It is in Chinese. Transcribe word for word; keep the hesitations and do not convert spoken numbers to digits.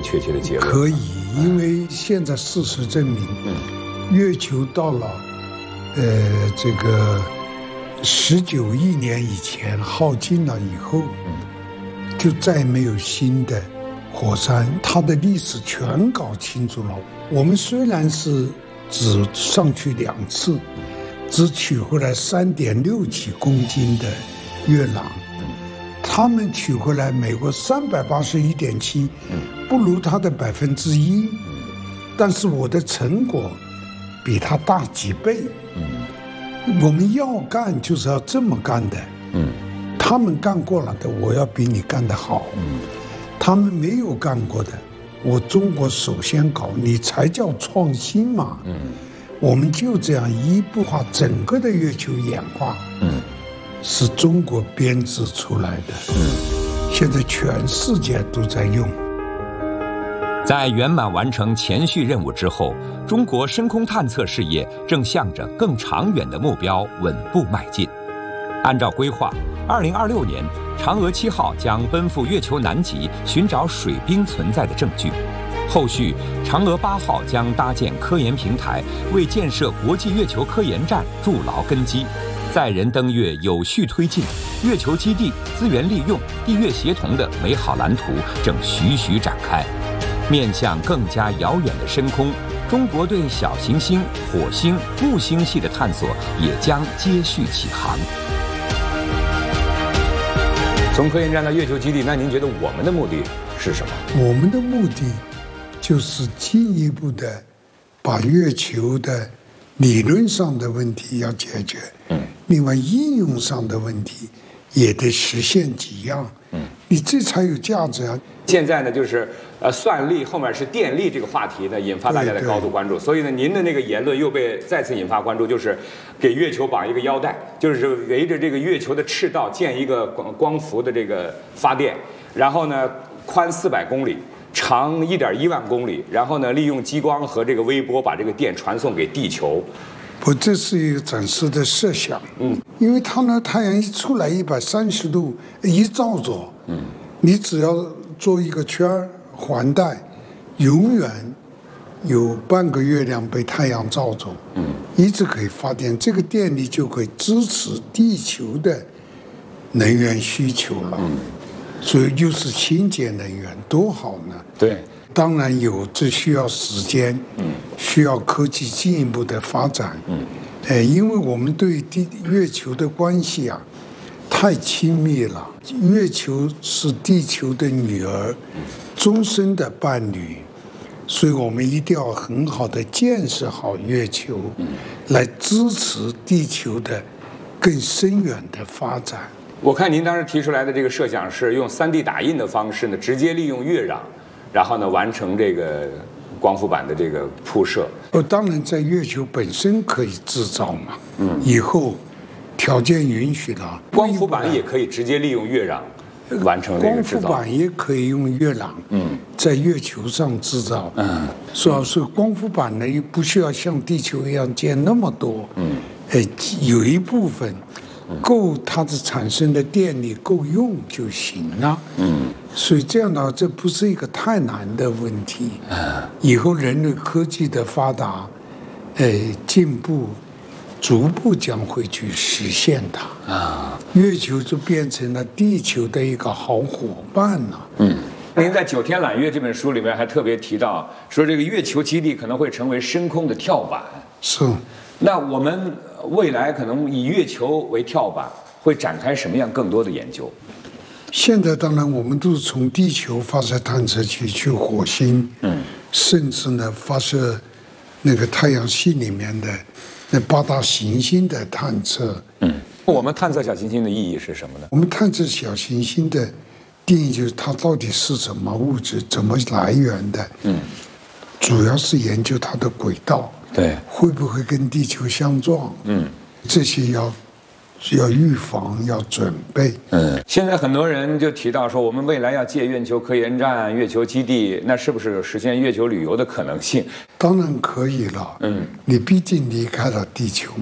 确切的结论？ 可以，因为现在事实证明，嗯，月球到了，呃，这个十九亿年以前耗尽了以后，嗯，就再没有新的火山，它的历史全搞清楚了。我们虽然是只上去两次，只取回来三点六几公斤的月壤。他们取回来美国三百八十一点七，不如他的百分之一，但是我的成果比他大几倍。我们要干就是要这么干的。他们干过了的，我要比你干得好。他们没有干过的，我中国首先搞，你才叫创新嘛。我们就这样一步化整个的月球演化。是中国编制出来的，嗯，现在全世界都在用。 在圆满完成前序任务之后，中国深空探测事业正向着更长远的目标稳步迈进。按照规划，二零二六年，嫦娥七号将奔赴月球南极，寻找水冰存在的证据。后续，嫦娥八号将搭建科研平台，为建设国际月球科研站筑牢根基。载人登月有序推进，月球基地资源利用、地月协同的美好蓝图正徐徐展开。面向更加遥远的深空，中国对小行星、火星、木星系的探索也将接续起航。 从科研站到月球基地，那您觉得我们的目的是什么？ 我们的目的就是进一步的把月球的理论上的问题要解决，嗯，另外应用上的问题也得实现几样，嗯，你这才有价值啊。 现在呢，就是呃，算力后面是电力这个话题呢，引发大家的高度关注。所以呢，您的那个言论又被再次引发关注，就是给月球绑一个腰带，就是围着这个月球的赤道建一个光光伏的这个发电，然后呢，宽四百公里。长一点一万公里，然后呢，利用激光和这个微波把这个电传送给地球。 不，这是一个暂时的设想。嗯，因为它呢，太阳一出来一百三十度一照着，嗯，你只要做一个圈环带，永远有半个月亮被太阳照着，嗯，一直可以发电，这个电力就可以支持地球的能源需求了。嗯。所以又是清洁能源，多好呢！ 对， 当然有，这需要时间，嗯，需要科技进一步的发展，嗯，呃，因为我们对地月球的关系啊，太亲密了。月球是地球的女儿，终身的伴侣，所以我们一定要很好的建设好月球，嗯，来支持地球的更深远的发展。 我看您当时提出来的这个设想是用 三 D 打印的方式呢，直接利用月壤，然后呢完成这个光伏板的这个铺设。 哦，当然在月球本身可以制造嘛，嗯，以后条件允许了， 光伏板也可以直接利用月壤完成这个制造。 光伏板也可以用月壤，嗯，在月球上制造，嗯，主要是光伏板呢又不需要像地球一样建那么多，嗯，呃，有一部分。够它的产生的电力够用就行了，嗯，所以这样的话，这不是一个太难的问题。以后人类科技的发达，呃，进步，逐步将会去实现它。啊，月球就变成了地球的一个好伙伴了。嗯， 您在《九天揽月》这本书里面还特别提到，说这个月球基地可能会成为深空的跳板。 是。 那我们未来可能以月球为跳板，会展开什么样更多的研究？ 现在当然我们都是从地球发射探测器去火星，嗯，甚至呢发射那个太阳系里面的那八大行星的探测。 嗯，我们探测小行星的意义是什么呢？ 我们探测小行星的定义就是它到底是什么物质，怎么来源的。嗯，主要是研究它的轨道。 对， 会不会跟地球相撞？嗯，这些要要预防，要准备。 嗯，现在很多人就提到说，我们未来要建月球科研站、月球基地，那是不是有实现月球旅游的可能性？ 当然可以了。嗯，你毕竟离开了地球。